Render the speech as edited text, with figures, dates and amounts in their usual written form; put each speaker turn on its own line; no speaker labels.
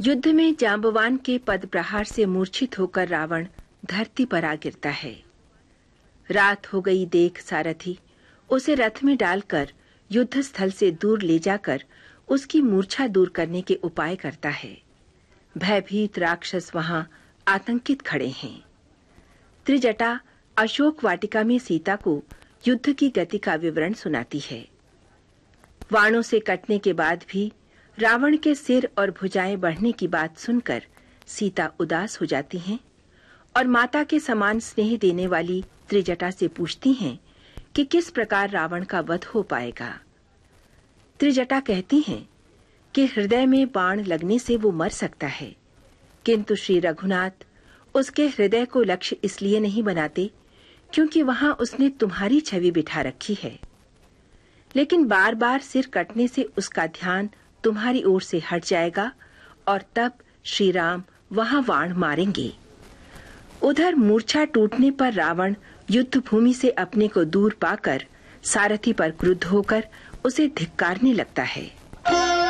युद्ध में जांबवान के पद प्रहार से मूर्छित होकर रावण धरती पर आ गिरता है। रात हो गई देख सारथी उसे रथ में डालकर युद्ध स्थल से दूर ले जाकर उसकी मूर्छा दूर करने के उपाय करता है। भयभीत राक्षस वहां आतंकित खड़े हैं। त्रिजटा अशोक वाटिका में सीता को युद्ध की गति का विवरण सुनाती है। बाणों से कटने के बाद भी रावण के सिर और भुजाएं बढ़ने की बात सुनकर सीता उदास हो जाती हैं और माता के समान स्नेह देने वाली त्रिजटा से पूछती हैं कि किस प्रकार रावण का वध हो पाएगा। त्रिजटा कहती हैं कि हृदय में बाण लगने से वो मर सकता है, किंतु श्री रघुनाथ उसके हृदय को लक्ष्य इसलिए नहीं बनाते क्योंकि वहां उसने तुम्हारी छवि बिठा रखी है। लेकिन बार बार सिर कटने से उसका ध्यान तुम्हारी ओर से हट जाएगा और तब श्री राम वहां बाण मारेंगे। उधर मूर्छा टूटने पर रावण युद्ध भूमि से अपने को दूर पाकर सारथी पर क्रुद्ध होकर उसे धिक्कारने लगता है।